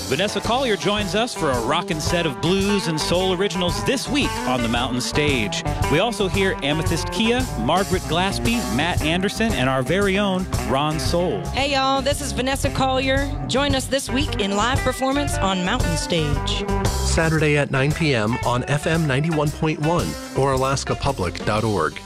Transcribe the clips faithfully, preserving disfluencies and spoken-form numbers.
Vanessa Collier joins us for a rockin' set of blues and soul originals this week on the Mountain Stage. We also hear Amethyst Kia, Margaret Glaspie, Matt Anderson, and our very own Ron Soul. Hey y'all, this is Vanessa Collier. Join us this week in live performance on Mountain Stage. Saturday at nine p.m. on F M ninety-one point one or alaska public dot org.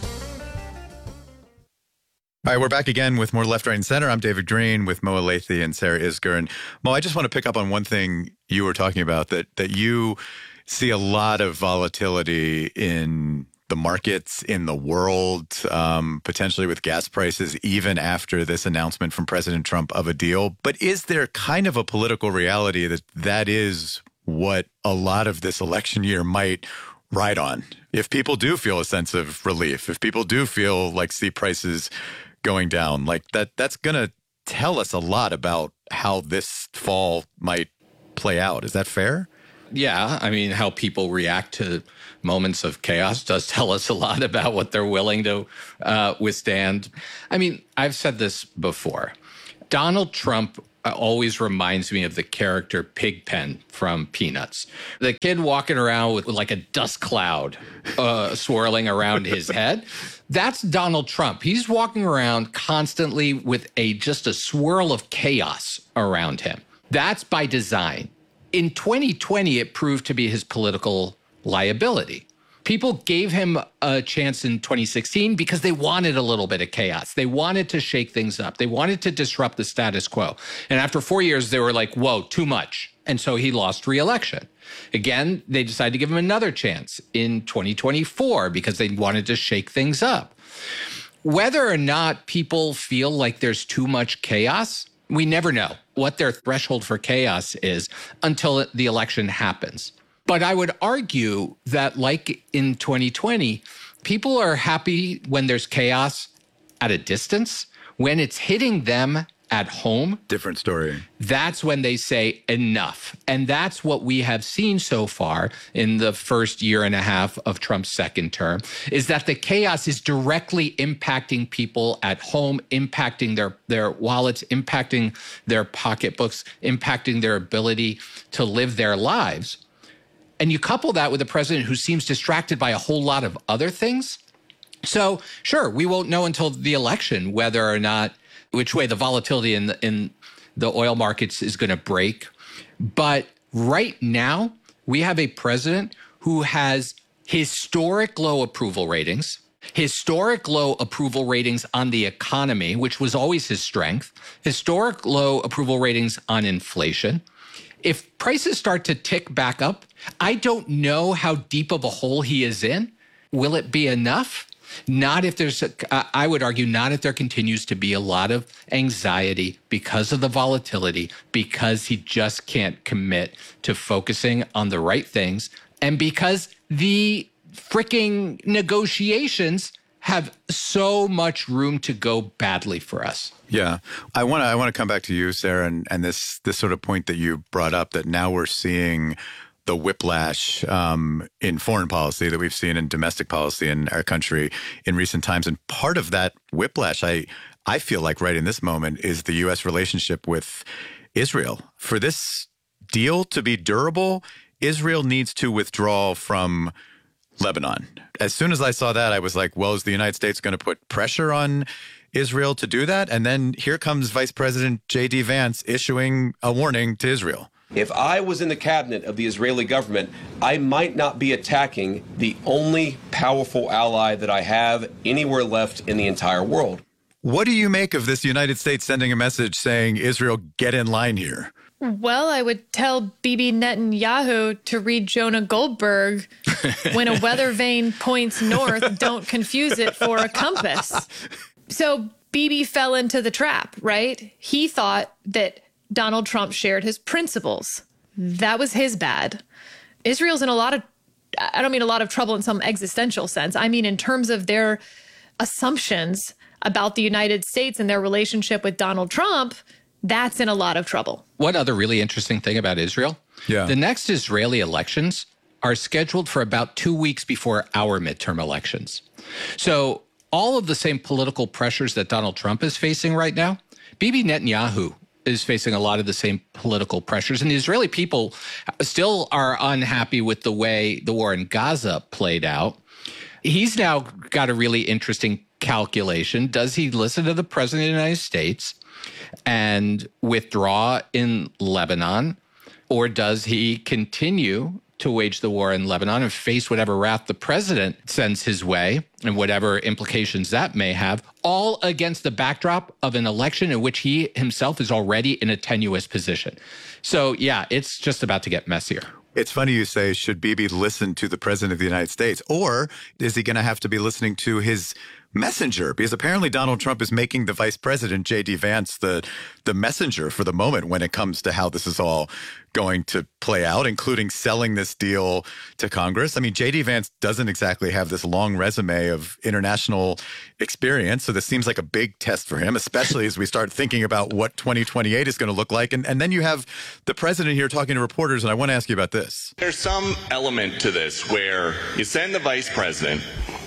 All right, we're back again with more Left, Right, and Center. I'm David Green with Mo Alethi and Sarah Isgur. And Mo, I just want to pick up on one thing you were talking about, that that you see a lot of volatility in the markets, in the world, um, potentially with gas prices, even after this announcement from President Trump of a deal. But is there kind of a political reality that that is what a lot of this election year might ride on? If people do feel a sense of relief, if people do feel like see prices going down, like that, that's going to tell us a lot about how this fall might play out. Is that fair? Yeah. I mean, how people react to moments of chaos does tell us a lot about what they're willing to uh, withstand. I mean, I've said this before. Donald Trump always reminds me of the character Pigpen from Peanuts. The kid walking around with like a dust cloud uh, swirling around his head. That's Donald Trump. He's walking around constantly with a just a swirl of chaos around him. That's by design. In twenty twenty, it proved to be his political liability. People gave him a chance in twenty sixteen because they wanted a little bit of chaos. They wanted to shake things up. They wanted to disrupt the status quo. And after four years, they were like, whoa, too much. And so he lost re-election. Again, they decided to give him another chance in twenty twenty-four because they wanted to shake things up. Whether or not people feel like there's too much chaos, we never know what their threshold for chaos is until the election happens. But I would argue that, like in twenty twenty, people are happy when there's chaos at a distance. When it's hitting them at home, different story. That's when they say enough. And that's what we have seen so far in the first year and a half of Trump's second term, is that the chaos is directly impacting people at home, impacting their, their wallets, impacting their pocketbooks, impacting their ability to live their lives. And you couple that with a president who seems distracted by a whole lot of other things. So, sure, we won't know until the election whether or not, which way the volatility in the, in the oil markets is going to break. But right now, we have a president who has historic low approval ratings, historic low approval ratings on the economy, which was always his strength, historic low approval ratings on inflation. If prices start to tick back up, I don't know how deep of a hole he is in. Will it be enough? Not if there's, a, I would argue, not if there continues to be a lot of anxiety because of the volatility, because he just can't commit to focusing on the right things, and because the freaking negotiations have so much room to go badly for us. Yeah. I want to I want to come back to you, Sarah, and, and this this sort of point that you brought up, that now we're seeing the whiplash um, in foreign policy that we've seen in domestic policy in our country in recent times. And part of that whiplash, I I feel like right in this moment, is the U S relationship with Israel. For this deal to be durable, Israel needs to withdraw from Lebanon. As soon as I saw that, I was like, well, is the United States going to put pressure on Israel to do that? And then here comes Vice President J D Vance issuing a warning to Israel. If I was in the cabinet of the Israeli government, I might not be attacking the only powerful ally that I have anywhere left in the entire world. What do you make of this United States sending a message saying, Israel, get in line here? Well, I would tell Bibi Netanyahu to read Jonah Goldberg. When a weather vane points north, don't confuse it for a compass. So Bibi fell into the trap, right? He thought that Donald Trump shared his principles. That was his bad. Israel's in a lot of, I don't mean a lot of trouble in some existential sense. I mean in terms of their assumptions about the United States and their relationship with Donald Trump, that's in a lot of trouble. One other really interesting thing about Israel, yeah. the next Israeli elections are scheduled for about two weeks before our midterm elections. So all of the same political pressures that Donald Trump is facing right now, Bibi Netanyahu is facing a lot of the same political pressures. And the Israeli people still are unhappy with the way the war in Gaza played out. He's now got a really interesting calculation. Does he listen to the president of the United States and withdraw in Lebanon? Or does he continue to wage the war in Lebanon and face whatever wrath the president sends his way and whatever implications that may have, all against the backdrop of an election in which he himself is already in a tenuous position? So, yeah, it's just about to get messier. It's funny you say, should Bibi listen to the president of the United States? Or is he going to have to be listening to his messenger? Because apparently Donald Trump is making the vice president, J D Vance, the the messenger for the moment when it comes to how this is all going to play out, including selling this deal to Congress. I mean, J D Vance doesn't exactly have this long resume of international experience, so this seems like a big test for him, especially as we start thinking about what twenty twenty-eight is going to look like. And, and then you have the president here talking to reporters, and I want to ask you about this. There's some element to this where you send the vice president.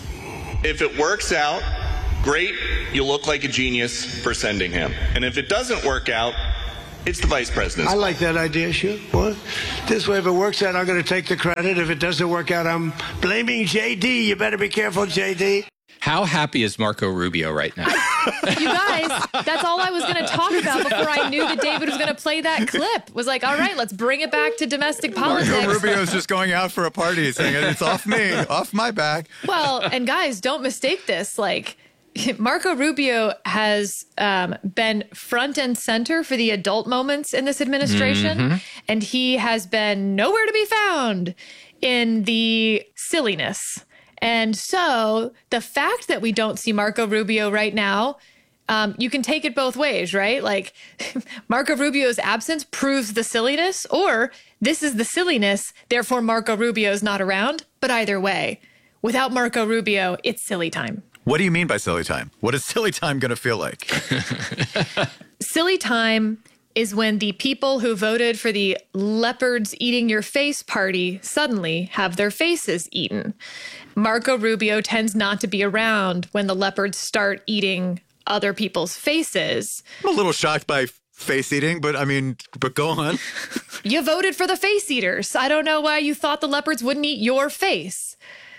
If it works out, great, you look like a genius for sending him. And if it doesn't work out, it's the vice president. I like that idea, sure. What? This way, if it works out, I'm going to take the credit. If it doesn't work out, I'm blaming J D. You better be careful, J D. How happy is Marco Rubio right now? You guys, that's all I was going to talk about before I knew that David was going to play that clip. Was like, all right, let's bring it back to domestic politics. Marco Rubio's just going out for a party saying it's off me, off my back. Well, and guys, don't mistake this. Like, Marco Rubio has um, been front and center for the adult moments in this administration, mm-hmm. and he has been nowhere to be found in the silliness. And so the fact that we don't see Marco Rubio right now, um, you can take it both ways, right? Like Marco Rubio's absence proves the silliness, or this is the silliness, therefore Marco Rubio is not around. But either way, without Marco Rubio, it's silly time. What do you mean by silly time? What is silly time going to feel like? Silly time is when the people who voted for the leopards eating your face party suddenly have their faces eaten. Marco Rubio tends not to be around when the leopards start eating other people's faces. I'm a little shocked by face eating, but I mean, but go on. You voted for the face eaters. I don't know why you thought the leopards wouldn't eat your face.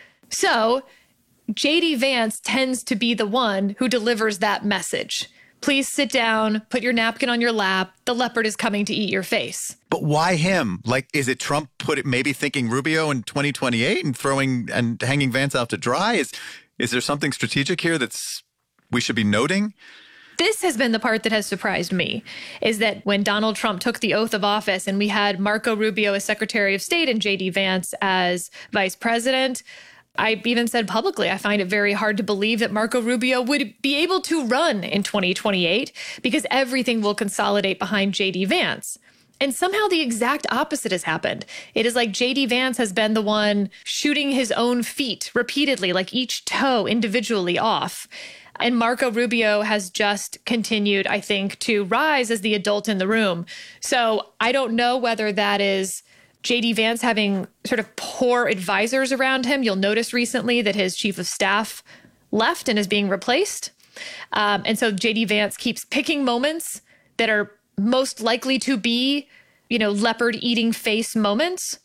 So J D Vance tends to be the one who delivers that message. Please sit down, put your napkin on your lap. The leopard is coming to eat your face. But why him? Like, is it Trump put it maybe thinking Rubio in twenty twenty-eight and throwing and hanging Vance out to dry? Is is there something strategic here that's we should be noting? This has been the part that has surprised me, is that when Donald Trump took the oath of office and we had Marco Rubio as Secretary of State and J D Vance as Vice President, I even said publicly, I find it very hard to believe that Marco Rubio would be able to run in twenty twenty-eight because everything will consolidate behind J D Vance. And somehow the exact opposite has happened. It is like J D Vance has been the one shooting his own feet repeatedly, like each toe individually off. And Marco Rubio has just continued, I think, to rise as the adult in the room. So I don't know whether that is J D Vance having sort of poor advisors around him. You'll notice recently that his chief of staff left and is being replaced. Um, and so J D Vance keeps picking moments that are most likely to be, you know, leopard eating face moments.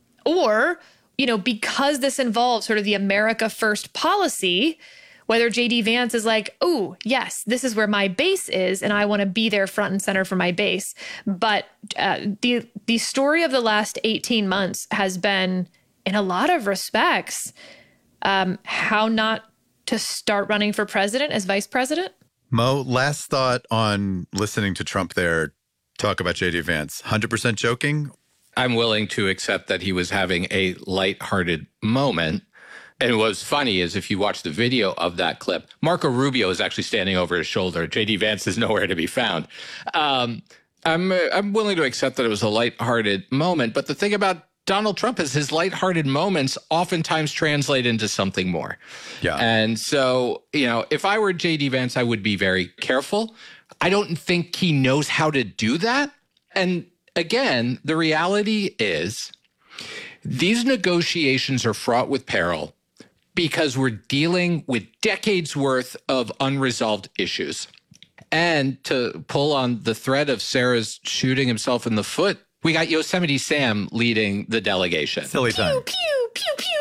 Or, you know, because this involves sort of the America First policy, whether J D Vance is like, oh, yes, this is where my base is, and I want to be there front and center for my base. But uh, the the story of the last eighteen months has been, in a lot of respects, um, how not to start running for president as vice president. Mo, last thought on listening to Trump there talk about J D Vance. one hundred percent joking? I'm willing to accept that he was having a lighthearted moment. And what's funny is if you watch the video of that clip, Marco Rubio is actually standing over his shoulder. J D Vance is nowhere to be found. Um, I'm I'm willing to accept that it was a lighthearted moment. But the thing about Donald Trump is his lighthearted moments oftentimes translate into something more. Yeah. And so, you know, if I were J D Vance, I would be very careful. I don't think he knows how to do that. And again, the reality is these negotiations are fraught with peril, because we're dealing with decades worth of unresolved issues. And to pull on the thread of Sarah's shooting himself in the foot, we got Yosemite Sam leading the delegation. Silly time. Pew, pew, pew,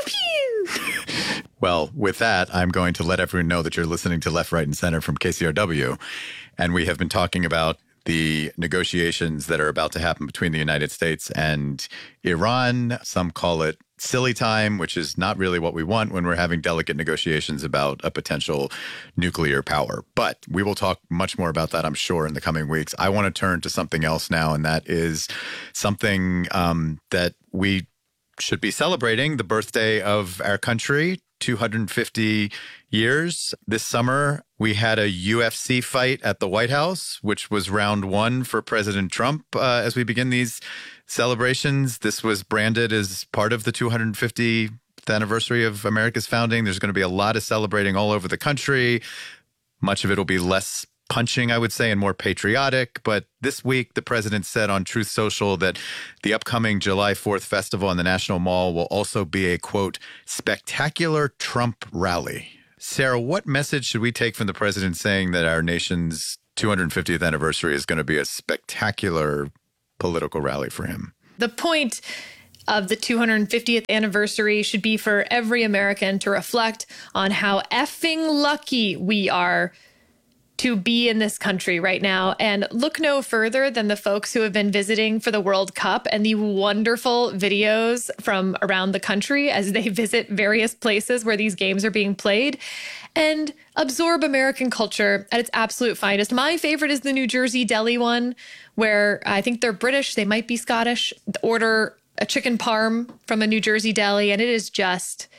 pew. Well, with that, I'm going to let everyone know that you're listening to Left, Right, and Center from K C R W. And we have been talking about the negotiations that are about to happen between the United States and Iran. Some call it silly time, which is not really what we want when we're having delicate negotiations about a potential nuclear power. But we will talk much more about that, I'm sure, in the coming weeks. I want to turn to something else now, and that is something um, that we should be celebrating, the birthday of our country, two hundred fifty years. This summer, we had a U F C fight at the White House, which was round one for President Trump. Uh, as we begin these celebrations, this was branded as part of the two hundred fiftieth anniversary of America's founding. There's going to be a lot of celebrating all over the country. Much of it will be less punching, I would say, and more patriotic. But this week, the president said on Truth Social that the upcoming July fourth festival in the National Mall will also be a, quote, spectacular Trump rally. Sarah, what message should we take from the president saying that our nation's two hundred fiftieth anniversary is going to be a spectacular political rally for him? The point of the two hundred fiftieth anniversary should be for every American to reflect on how effing lucky we are to be in this country right now, and look no further than the folks who have been visiting for the World Cup and the wonderful videos from around the country as they visit various places where these games are being played and absorb American culture at its absolute finest. My favorite is the New Jersey deli one, where I think they're British, they might be Scottish, order a chicken parm from a New Jersey deli, and it is just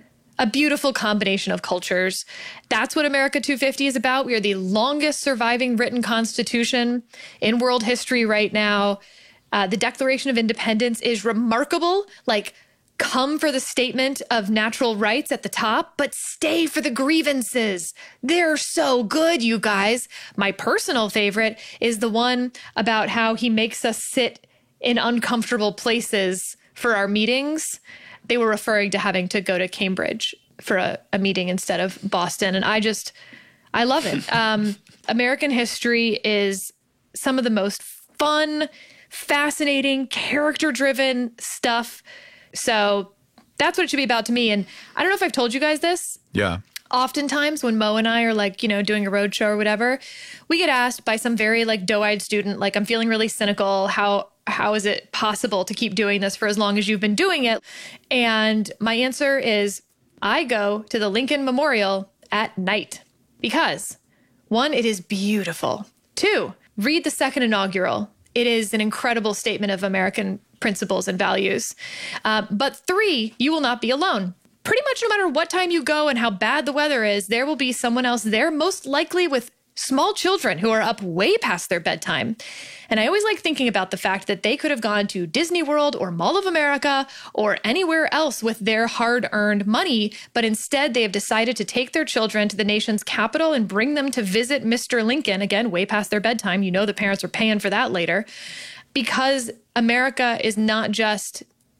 a beautiful combination of cultures. That's what America two fifty is about. We are the longest surviving written constitution in world history right now. Uh, the Declaration of Independence is remarkable. Like, come for the statement of natural rights at the top, but stay for the grievances. They're so good, you guys. My personal favorite is the one about how he makes us sit in uncomfortable places for our meetings. They were referring to having to go to Cambridge for a, a meeting instead of Boston. And I just, I love it. Um, American history is some of the most fun, fascinating, character-driven stuff. So that's what it should be about to me. And I don't know if I've told you guys this. Yeah. Oftentimes when Mo and I are like, you know, doing a road show or whatever, we get asked by some very like doe-eyed student, like, I'm feeling really cynical. How How is it possible to keep doing this for as long as you've been doing it? And my answer is, I go to the Lincoln Memorial at night because, one, it is beautiful. Two, read the second inaugural. It is an incredible statement of American principles and values. Uh, but three, you will not be alone. Pretty much no matter what time you go and how bad the weather is, there will be someone else there, most likely with small children who are up way past their bedtime. And I always like thinking about the fact that they could have gone to Disney World or Mall of America or anywhere else with their hard-earned money, but instead they have decided to take their children to the nation's capital and bring them to visit Mister Lincoln, again, way past their bedtime. You know the parents are paying for that later. Because America is not just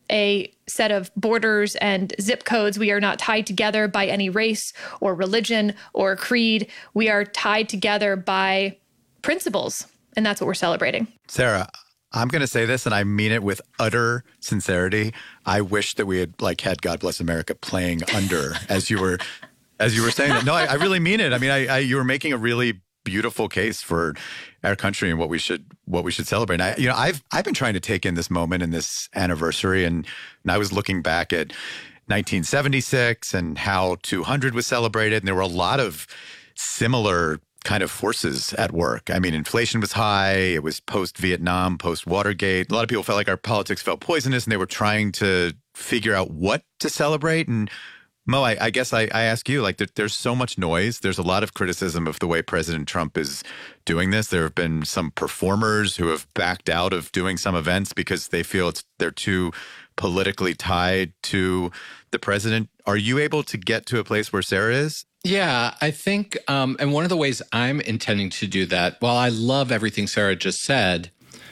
a set of borders and zip codes. We are not tied together by any race or religion or creed. We are tied together by principles, and that's what we're celebrating. Sarah, I'm going to say this, and I mean it with utter sincerity. I wish that we had like had God Bless America playing under as you were as you were saying that. No, I, I really mean it. I mean, I, I you were making a really beautiful case for our country and what we should what we should celebrate. And I, you know, I've I've been trying to take in this moment and this anniversary, and, and I was looking back at nineteen seventy-six and how two hundred was celebrated, and there were a lot of similar kind of forces at work. I mean, inflation was high. It was post-Vietnam, post-Watergate. A lot of people felt like our politics felt poisonous, and they were trying to figure out what to celebrate. And Mo, I, I guess I, I ask you, like, there, there's so much noise. There's a lot of criticism of the way President Trump is doing this. There have been some performers who have backed out of doing some events because they feel it's they're too politically tied to the president. Are you able to get to a place where Sarah is? Yeah, I think, um, and one of the ways I'm intending to do that, while I love everything Sarah just said,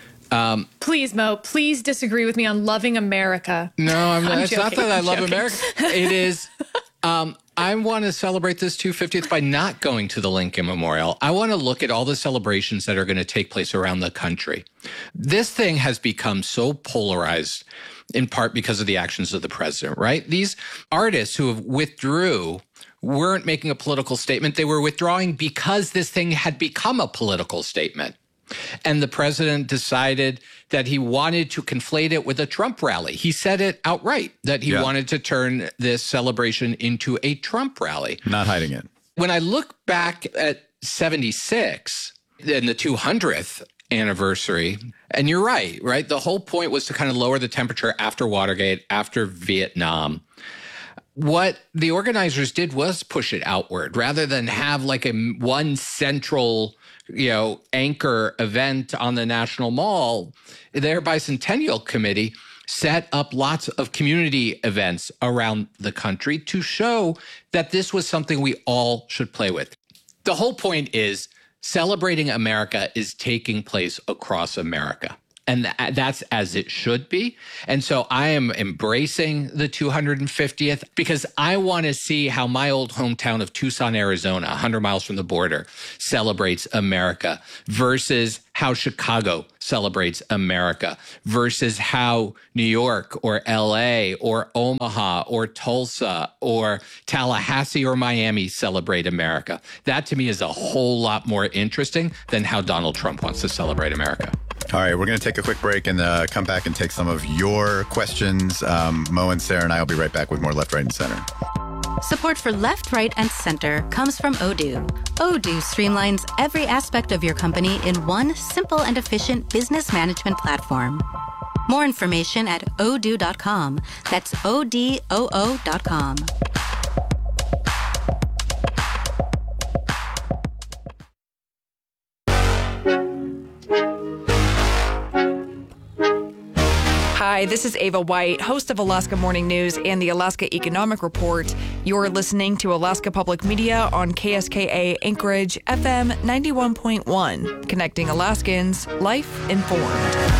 Um, please, Mo, please disagree with me on loving America. No, I'm not, I'm it's joking, not that I I'm love joking. America. It is, um, I want to celebrate this two hundred fiftieth by not going to the Lincoln Memorial. I want to look at all the celebrations that are going to take place around the country. This thing has become so polarized, in part because of the actions of the president, right? These artists who have withdrew weren't making a political statement. They were withdrawing because this thing had become a political statement. And the president decided that he wanted to conflate it with a Trump rally. He said it outright, that he yeah. wanted to turn this celebration into a Trump rally. Not hiding it. When I look back at seventy-six and the two hundredth anniversary, and you're right, right? The whole point was to kind of lower the temperature after Watergate, after Vietnam. What the organizers did was push it outward rather than have like a one central, you know, anchor event on the National Mall. Their Bicentennial Committee set up lots of community events around the country to show that this was something we all should play with. The whole point is celebrating America is taking place across America. And that's as it should be. And so I am embracing the two hundred fiftieth because I want to see how my old hometown of Tucson, Arizona, one hundred miles from the border, celebrates America versus how Chicago celebrates America versus how New York or L A or Omaha or Tulsa or Tallahassee or Miami celebrate America. That to me is a whole lot more interesting than how Donald Trump wants to celebrate America. All right, we're going to take a quick break and uh, come back and take some of your questions. Um, Mo and Sarah and I will be right back with more Left, Right, and Center. Support for Left, Right, and Center comes from Odoo. Odoo streamlines every aspect of your company in one simple and efficient business management platform. More information at odoo dot com. That's O D O O dot com. Hi, this is Ava White, host of Alaska Morning News and the Alaska Economic Report. You're listening to Alaska Public Media on K S K A Anchorage F M ninety-one point one, connecting Alaskans, life informed.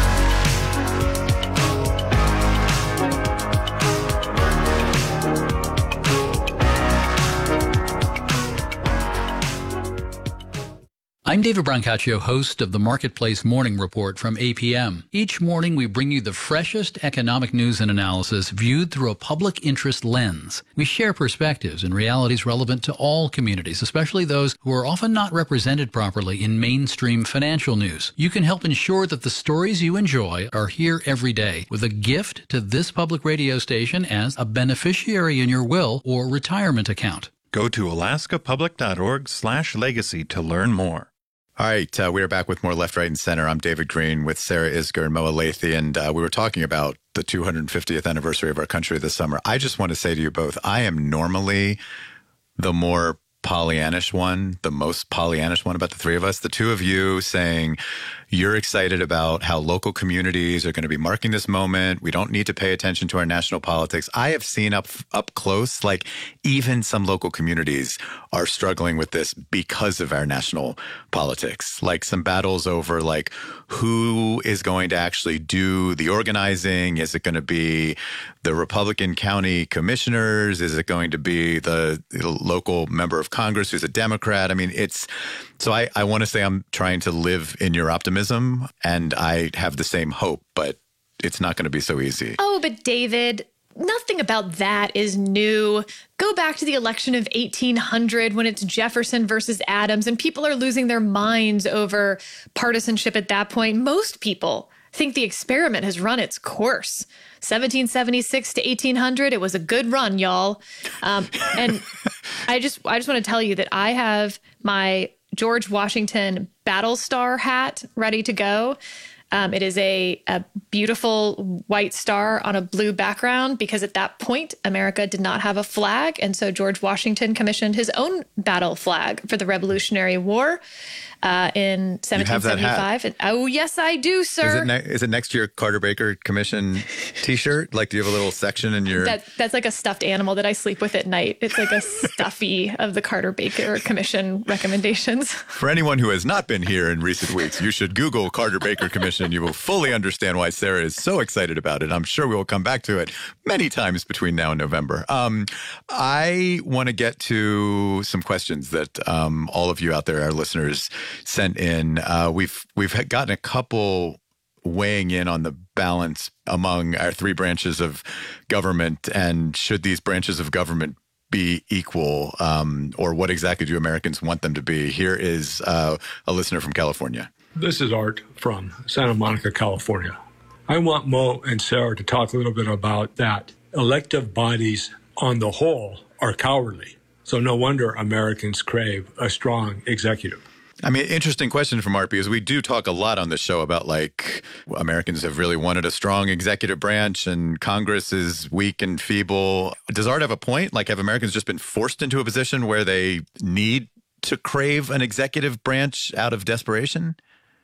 I'm David Brancaccio, host of the Marketplace Morning Report from A P M. Each morning, we bring you the freshest economic news and analysis viewed through a public interest lens. We share perspectives and realities relevant to all communities, especially those who are often not represented properly in mainstream financial news. You can help ensure that the stories you enjoy are here every day with a gift to this public radio station as a beneficiary in your will or retirement account. Go to alaska public dot org slash legacy to learn more. All right, uh, we are back with more Left, Right, and Center. I'm David Green with Sarah Isgur and Mo Alethi, and uh, we were talking about the two hundred fiftieth anniversary of our country this summer. I just want to say to you both, I am normally the more Pollyannish one, the most Pollyannish one about the three of us. The two of you saying you're excited about how local communities are going to be marking this moment. We don't need to pay attention to our national politics. I have seen up up close, like even some local communities are struggling with this because of our national politics. Like some battles over like who is going to actually do the organizing. Is it going to be the Republican county commissioners? Is it going to be the local member of Congress who's a Democrat? I mean, it's so I, I want to say I'm trying to live in your optimism, and I have the same hope, but it's not going to be so easy. Oh, but David, nothing about that is new. Go back to the election of eighteen hundred when it's Jefferson versus Adams, and people are losing their minds over partisanship at that point. Most people think the experiment has run its course. seventeen seventy-six to eighteen hundred, it was a good run, y'all. Um, and I just I just want to tell you that I have my George Washington Battle Star hat ready to go. Um, it is a, a beautiful white star on a blue background because at that point, America did not have a flag. And so George Washington commissioned his own battle flag for the Revolutionary War uh, in seventeen seventy-five. And, oh, yes, I do, sir. Is it, ne- is it next to your Carter Baker Commission T-shirt? Like, do you have a little section in your... That, that's like a stuffed animal that I sleep with at night. It's like a stuffy of the Carter Baker Commission recommendations. For anyone who has not been here in recent weeks, you should Google Carter Baker Commission and you will fully understand why Sarah is so excited about it. I'm sure we will come back to it many times between now and November. Um, I want to get to some questions that um, all of you out there, our listeners, sent in. Uh, we've we've gotten a couple weighing in on the balance among our three branches of government, and should these branches of government be equal, um, or what exactly do Americans want them to be? Here is uh, a listener from California. This is Art from Santa Monica, California. I want Mo and Sarah to talk a little bit about that. Elective bodies on the whole are cowardly, so no wonder Americans crave a strong executive. I mean, interesting question from Art, because we do talk a lot on the show about, like, Americans have really wanted a strong executive branch and Congress is weak and feeble. Does Art have a point? Like, have Americans just been forced into a position where they need to crave an executive branch out of desperation?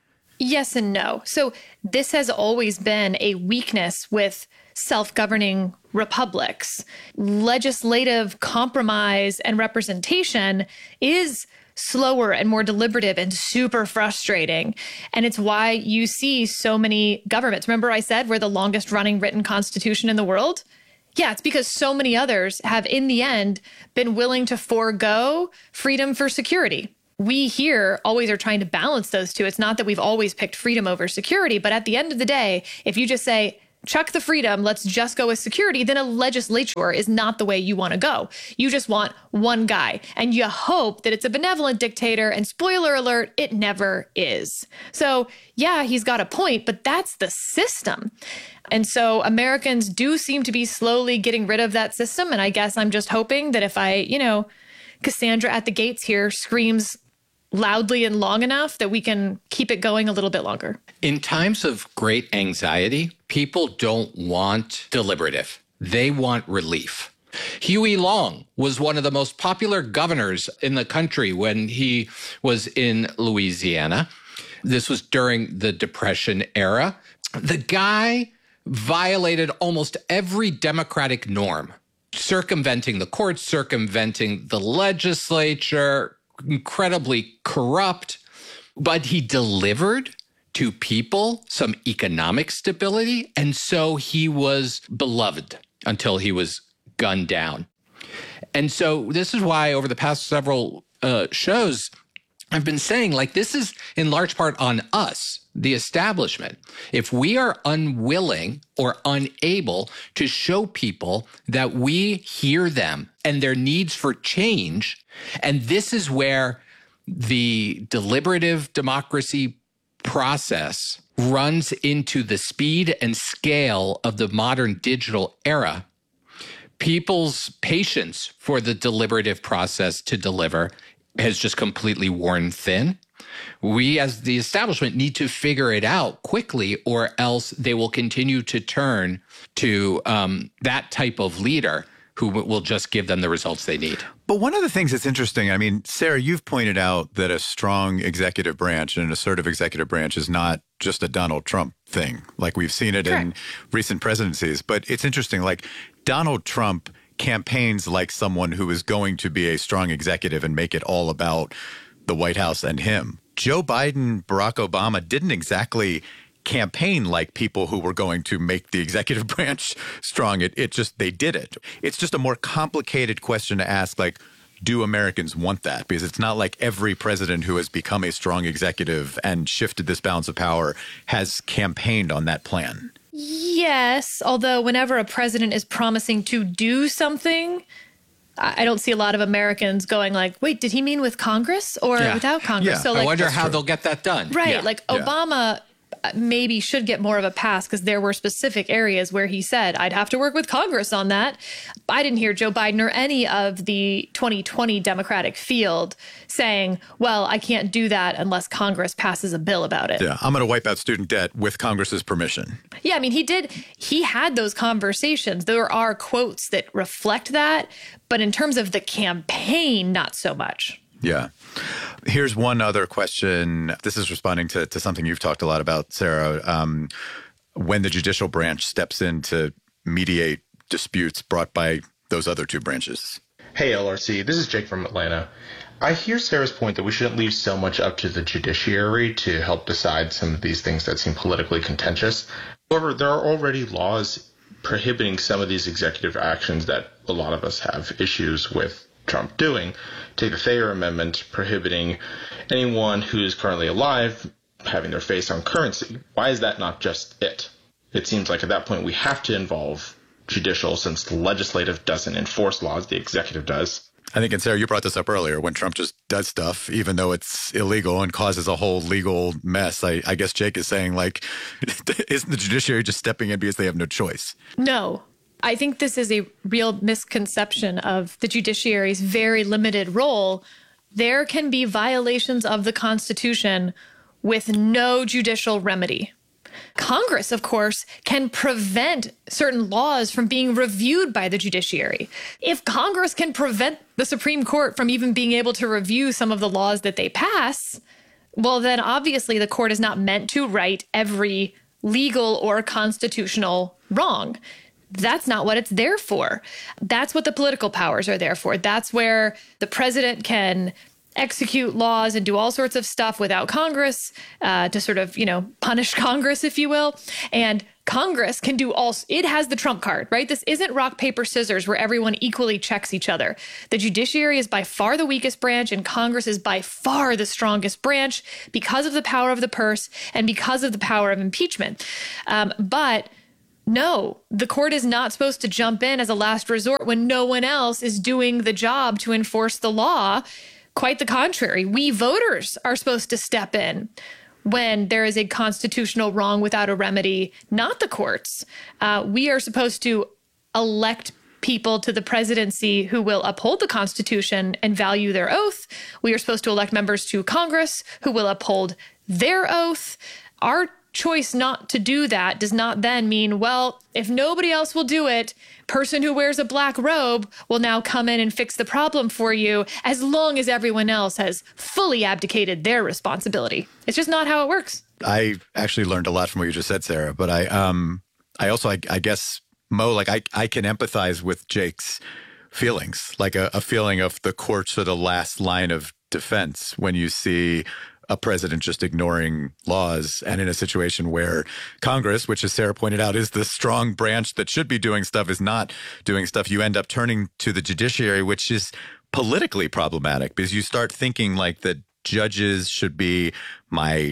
Yes and no. So this has always been a weakness with self-governing republics. Legislative compromise and representation is slower and more deliberative and super frustrating. And it's why you see so many governments. Remember I said we're the longest running written constitution in the world? Yeah, it's because so many others have, in the end, been willing to forego freedom for security. We here always are trying to balance those two. It's not that we've always picked freedom over security, but at the end of the day, if you just say, chuck the freedom, let's just go with security, then a legislature is not the way you want to go. You just want one guy, and you hope that it's a benevolent dictator, and spoiler alert, it never is. So yeah, he's got a point, but that's the system. And so Americans do seem to be slowly getting rid of that system, and I guess I'm just hoping that if I, you know, Cassandra at the gates here screams loudly and long enough that we can keep it going a little bit longer. In times of great anxiety, people don't want deliberative. They want relief. Huey Long was one of the most popular governors in the country when he was in Louisiana. This was during the Depression era. The guy violated almost every democratic norm, circumventing the courts, circumventing the legislature, incredibly corrupt, but he delivered to people some economic stability. And so he was beloved until he was gunned down. And so this is why over the past several uh, shows, I've been saying, like, this is in large part on us, the establishment. If we are unwilling or unable to show people that we hear them and their needs for change, and this is where the deliberative democracy process runs into the speed and scale of the modern digital era, people's patience for the deliberative process to deliver has just completely worn thin. We as the establishment need to figure it out quickly, or else they will continue to turn to um, that type of leader who will just give them the results they need. But one of the things that's interesting, I mean, Sarah, you've pointed out that a strong executive branch and an assertive executive branch is not just a Donald Trump thing. Like we've seen it Correct. in recent presidencies. But it's interesting, like Donald Trump campaigns like someone who is going to be a strong executive and make it all about the White House and him. Joe Biden, Barack Obama didn't exactly campaign like people who were going to make the executive branch strong. It, it just, they did it. It's just a more complicated question to ask, like, do Americans want that? Because it's not like every president who has become a strong executive and shifted this balance of power has campaigned on that plan. Yes, although whenever a president is promising to do something, I don't see a lot of Americans going like, wait, did he mean with Congress or yeah. without Congress? Yeah. So like, I wonder how true. they'll get that done. Right. Yeah. Like yeah. Obama maybe should get more of a pass because there were specific areas where he said, I'd have to work with Congress on that. I didn't hear Joe Biden or any of the twenty twenty Democratic field saying, well, I can't do that unless Congress passes a bill about it. Yeah, I'm going to wipe out student debt with Congress's permission. Yeah, I mean, he did. He had those conversations. There are quotes that reflect that. But in terms of the campaign, not so much. Yeah. Here's one other question. This is responding to, to something you've talked a lot about, Sarah. Um, when the judicial branch steps in to mediate disputes brought by those other two branches. Hey, L R C. This is Jake from Atlanta. I hear Sarah's point that we shouldn't leave so much up to the judiciary to help decide some of these things that seem politically contentious. However, there are already laws prohibiting some of these executive actions that a lot of us have issues with Trump doing. Take the Thayer Amendment prohibiting anyone who is currently alive having their face on currency. Why is that not just it? It seems like at that point we have to involve judicial, since the legislative doesn't enforce laws, the executive does. I think, and Sarah, you brought this up earlier, when Trump just does stuff, even though it's illegal and causes a whole legal mess. I, I guess Jake is saying, like, isn't the judiciary just stepping in because they have no choice? No. I think this is a real misconception of the judiciary's very limited role. There can be violations of the Constitution with no judicial remedy. Congress, of course, can prevent certain laws from being reviewed by the judiciary. If Congress can prevent the Supreme Court from even being able to review some of the laws that they pass, well, then obviously the court is not meant to right every legal or constitutional wrong. That's not what it's there for. That's what the political powers are there for. That's where the president can execute laws and do all sorts of stuff without Congress uh, to sort of, you know, punish Congress, if you will. And Congress can do all, it has the trump card, right? This isn't rock, paper, scissors where everyone equally checks each other. The judiciary is by far the weakest branch and Congress is by far the strongest branch because of the power of the purse and because of the power of impeachment. Um, but no, the court is not supposed to jump in as a last resort when no one else is doing the job to enforce the law. Quite the contrary. We voters are supposed to step in when there is a constitutional wrong without a remedy, not the courts. Uh, we are supposed to elect people to the presidency who will uphold the Constitution and value their oath. We are supposed to elect members to Congress who will uphold their oath. Our choice not to do that does not then mean, well, if nobody else will do it, person who wears a black robe will now come in and fix the problem for you as long as everyone else has fully abdicated their responsibility. It's just not how it works. I actually learned a lot from what you just said, Sarah, but I um I also, I, I guess, Mo, like I, I can empathize with Jake's feelings, like a, a feeling of the courts are the last line of defense when you see a president just ignoring laws, and in a situation where Congress, which as Sarah pointed out, is the strong branch that should be doing stuff, is not doing stuff, you end up turning to the judiciary, which is politically problematic because you start thinking like that judges should be my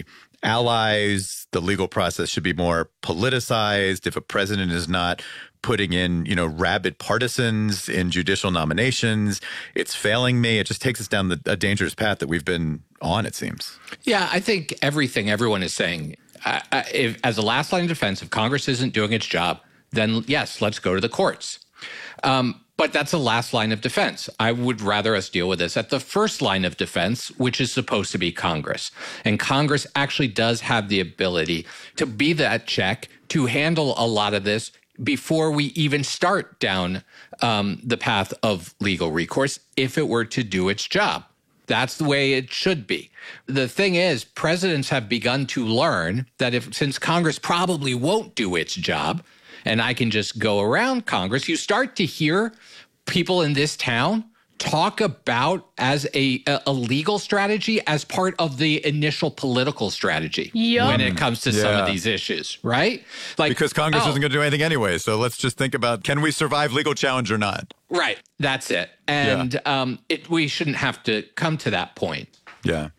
allies, the legal process should be more politicized. If a president is not putting in, you know, rabid partisans in judicial nominations, it's failing me. It just takes us down the, a dangerous path that we've been on, it seems. Yeah, I think everything everyone is saying, uh, if, as a last line of defense, if Congress isn't doing its job, then yes, let's go to the courts. Um, but that's a last line of defense. I would rather us deal with this at the first line of defense, which is supposed to be Congress. And Congress actually does have the ability to be that check, to handle a lot of this before we even start down um, the path of legal recourse, if it were to do its job. That's the way it should be. The thing is, presidents have begun to learn that if, since Congress probably won't do its job, and I can just go around Congress, you start to hear people in this town talk about as a, a legal strategy as part of the initial political strategy yep. when it comes to yeah. some of these issues, right? Like because Congress oh, isn't going to do anything anyway. So let's just think about, can we survive legal challenge or not? Right. That's it. And yeah. um, it, we shouldn't have to come to that point. Yeah.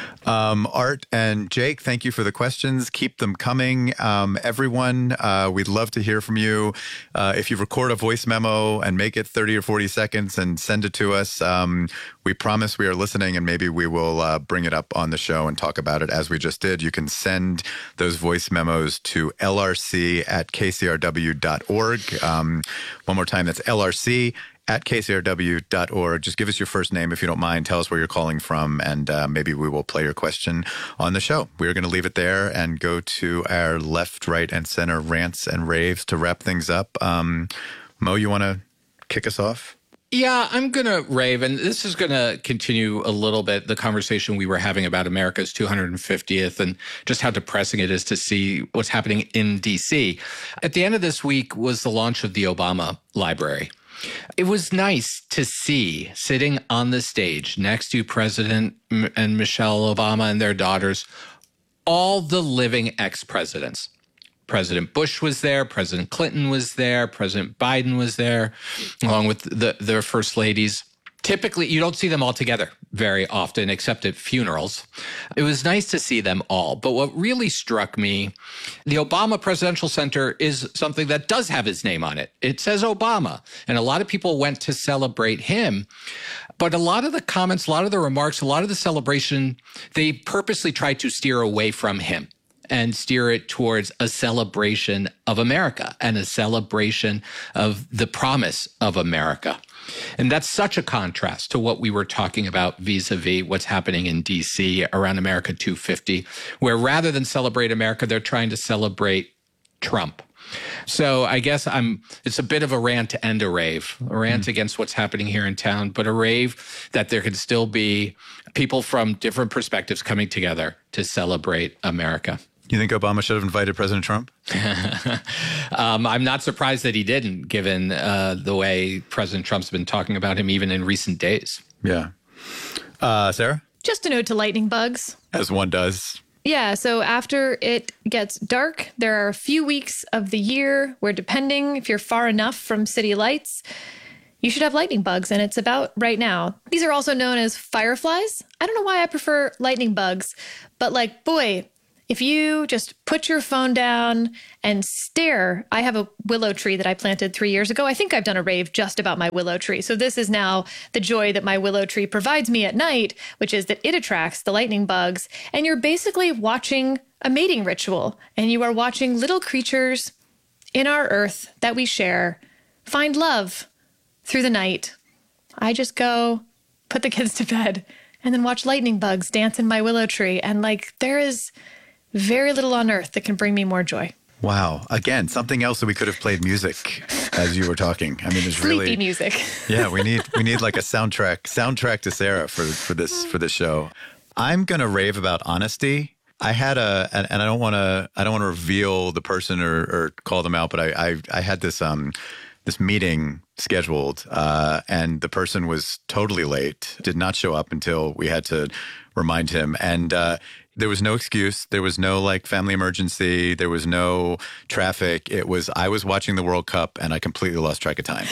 Um, Art and Jake, thank you for the questions. Keep them coming. Um, everyone, uh, we'd love to hear from you. Uh, if you record a voice memo and make it thirty or forty seconds and send it to us, um, we promise we are listening and maybe we will uh, bring it up on the show and talk about it as we just did. You can send those voice memos to L R C at K C R W dot org. Um, one more time, that's L R C at K C R W dot org. Just give us your first name if you don't mind. Tell us where you're calling from, and uh, maybe we will play your question on the show. We're going to leave it there and go to our left, right, and center rants and raves to wrap things up. Um, Mo, you want to kick us off? Yeah, I'm going to rave, and this is going to continue a little bit the conversation we were having about America's two hundred fiftieth and just how depressing it is to see what's happening in D C. At the end of this week was the launch of the Obama Library. It was nice to see sitting on the stage next to President and Michelle Obama and their daughters, all the living ex-presidents. President Bush was there, President Clinton was there, President Biden was there, along with the, their first ladies. Typically, you don't see them all together very often, except at funerals. It was nice to see them all. But what really struck me, the Obama Presidential Center is something that does have his name on it. It says Obama. And a lot of people went to celebrate him. But a lot of the comments, a lot of the remarks, a lot of the celebration, they purposely tried to steer away from him and steer it towards a celebration of America and a celebration of the promise of America. And that's such a contrast to what we were talking about vis-a-vis what's happening in D C around America two fifty, where rather than celebrate America, they're trying to celebrate Trump. So I guess I'm, it's a bit of a rant and a rave, a rant mm. against what's happening here in town, but a rave that there can still be people from different perspectives coming together to celebrate America. You think Obama should have invited President Trump? um, I'm not surprised that he didn't, given uh, the way President Trump's been talking about him even in recent days. Yeah. Uh, Sarah? Just a note to lightning bugs. As one does. Yeah, so after it gets dark, there are a few weeks of the year where, depending if you're far enough from city lights, you should have lightning bugs, and it's about right now. These are also known as fireflies. I don't know why I prefer lightning bugs, but like, boy, if you just put your phone down and stare, I have a willow tree that I planted three years ago. I think I've done a rave just about my willow tree. So this is now the joy that my willow tree provides me at night, which is that it attracts the lightning bugs. And you're basically watching a mating ritual, and you are watching little creatures in our earth that we share find love through the night. I just go put the kids to bed and then watch lightning bugs dance in my willow tree. And like, there is very little on earth that can bring me more joy. Wow. Again, something else that we could have played music as you were talking. I mean, it's Sleepy really music. Yeah, we need we need like a soundtrack soundtrack to Sarah for for this for this show. I'm gonna rave about honesty. I had a and, and I don't want to I don't want to reveal the person or, or call them out, but I I, I had this um this meeting scheduled uh, and the person was totally late. Did not show up until we had to remind him and. Uh, There was no excuse. There was no like family emergency. There was no traffic. It was, I was watching the World Cup and I completely lost track of time.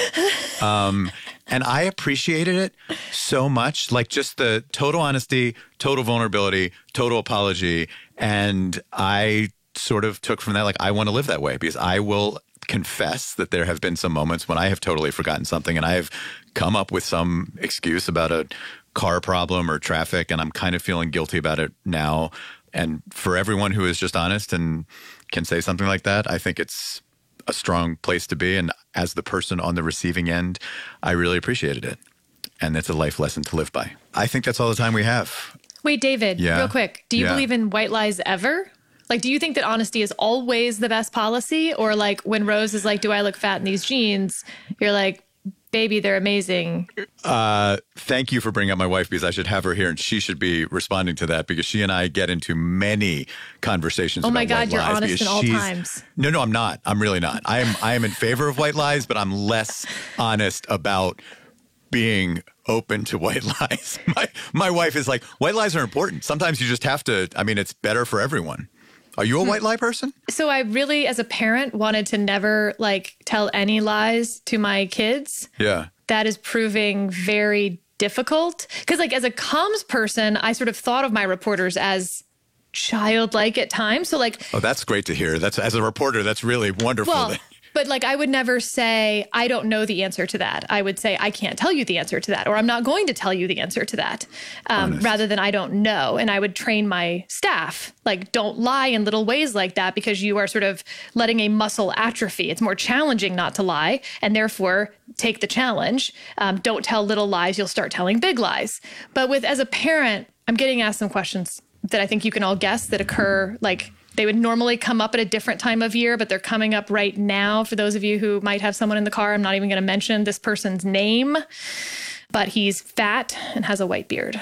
Um, and I appreciated it so much, like just the total honesty, total vulnerability, total apology. And I sort of took from that, like, I want to live that way because I will confess that there have been some moments when I have totally forgotten something and I have come up with some excuse about a car problem or traffic, and I'm kind of feeling guilty about it now. And for everyone who is just honest and can say something like that, I think it's a strong place to be. And as the person on the receiving end, I really appreciated it. And it's a life lesson to live by. I think that's all the time we have. Wait, David, yeah. real quick. Do you yeah. believe in white lies ever? Like, do you think that honesty is always the best policy? Or like when Rose is like, do I look fat in these jeans? You're like, baby, they're amazing. Uh, thank you for bringing up my wife because I should have her here and she should be responding to that because she and I get into many conversations oh about my God, white you're lies. honest in all times. No, no, I'm not. I'm really not. I am I am in favor of white lies, but I'm less honest about being open to white lies. My my wife is like, white lies are important. Sometimes you just have to, I mean, it's better for everyone. Are you a white lie person? So I really, as a parent, wanted to never like tell any lies to my kids. Yeah. That is proving very difficult. Because like as a comms person, I sort of thought of my reporters as childlike at times. So like, oh, that's great to hear. That's as a reporter, that's really wonderful. Well, but like I would never say, I don't know the answer to that. I would say, I can't tell you the answer to that, or I'm not going to tell you the answer to that, um, rather than I don't know. And I would train my staff, like, don't lie in little ways like that because you are sort of letting a muscle atrophy. It's more challenging not to lie, and therefore take the challenge. Um, don't tell little lies. You'll start telling big lies. But with as a parent, I'm getting asked some questions that I think you can all guess that occur like they would normally come up at a different time of year, but they're coming up right now. For those of you who might have someone in the car, I'm not even going to mention this person's name, but he's fat and has a white beard.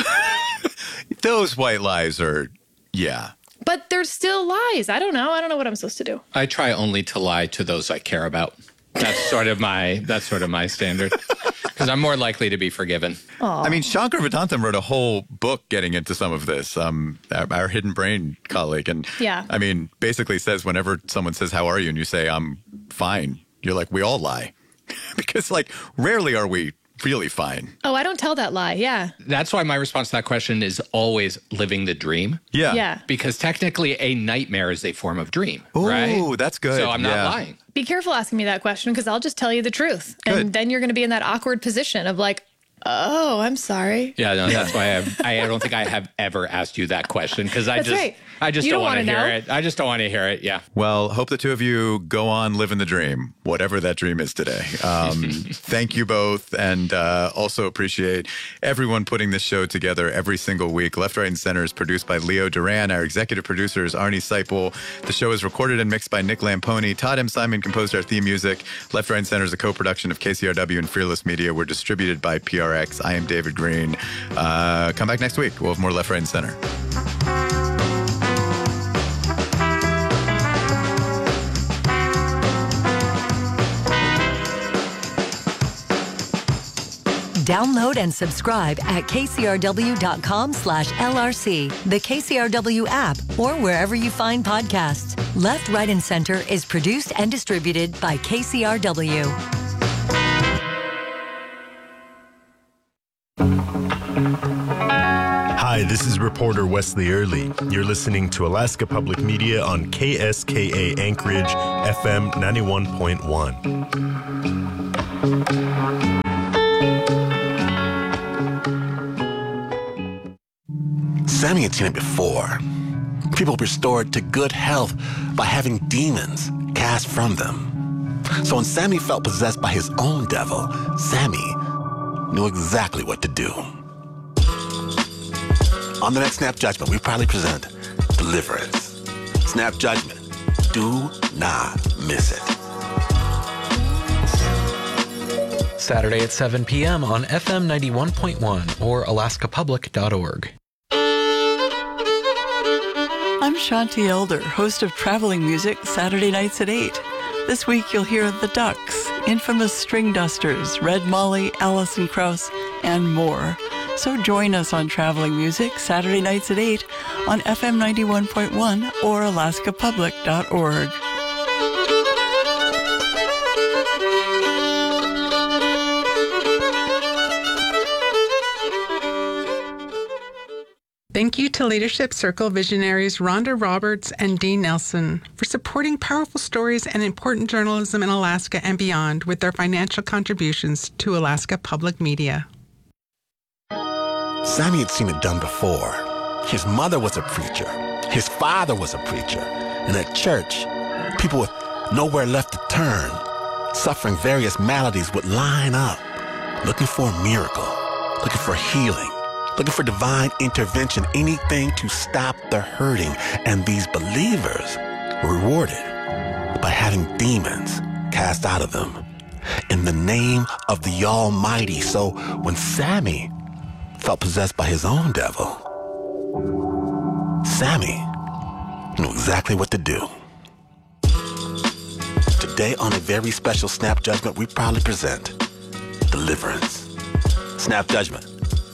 Those white lies are, yeah. But they're still lies. I don't know. I don't know what I'm supposed to do. I try only to lie to those I care about. That's sort of my that's sort of my standard. Because I'm more likely to be forgiven. I mean, Shankar Vedantam wrote a whole book getting into some of this, um, our, our Hidden Brain colleague. And yeah. I mean, basically says whenever someone says, how are you? And you say, I'm fine. You're like, we all lie. Because, like, rarely are we really fine. Oh, I don't tell that lie. Yeah. That's why my response to that question is always living the dream. Yeah. Yeah. Because technically a nightmare is a form of dream. Ooh, right? that's good. So I'm not yeah. lying. Be careful asking me that question because I'll just tell you the truth. Good. And then you're going to be in that awkward position of like, oh, I'm sorry. Yeah, no, that's why I, have, I don't think I have ever asked you that question because I That's just right. I just You don't don't want to wanna hear know. it. I just don't want to hear it. Yeah. Well, hope the two of you go on living the dream, whatever that dream is today. Um, thank you both, and uh, also appreciate everyone putting this show together every single week. Left, Right, and Center is produced by Leo Duran. Our executive producer is Arnie Seipel. The show is recorded and mixed by Nick Lamponi. Todd M. Simon composed our theme music. Left, Right, and Center is a co-production of K C R W and Fearless Media. We're distributed by P R X. I am David Green. Uh, come back next week. We'll have more Left, Right, and Center. Download and subscribe at k c r w dot com slash L R C, the K C R W app, or wherever you find podcasts. Left, Right, and Center is produced and distributed by K C R W. Hi, this is reporter Wesley Early. You're listening to Alaska Public Media on K S K A Anchorage, F M ninety-one point one. Sammy had seen it before. People restored to good health by having demons cast from them. So when Sammy felt possessed by his own devil, Sammy knew exactly what to do. On the next Snap Judgment, we proudly present Deliverance. Snap Judgment. Do not miss it. Saturday at seven p.m. on F M ninety-one point one or alaska public dot org. I'm Shanti Elder, host of Traveling Music Saturday nights at eight. This week you'll hear The Ducks, Infamous String Dusters, Red Molly, Alison Krauss, and more. So join us on Traveling Music Saturday nights at eight on F M ninety-one point one or alaska public dot org. Thank you to Leadership Circle visionaries Rhonda Roberts and Dean Nelson for supporting powerful stories and important journalism in Alaska and beyond with their financial contributions to Alaska Public Media. Sammy had seen it done before. His mother was a preacher. His father was a preacher. And at church, people with nowhere left to turn, suffering various maladies, would line up, looking for a miracle, looking for healing, looking for divine intervention, anything to stop the hurting. And these believers were rewarded by having demons cast out of them in the name of the Almighty. So when Sammy felt possessed by his own devil, Sammy knew exactly what to do. Today, on a very special Snap Judgment, we proudly present Deliverance. Snap Judgment.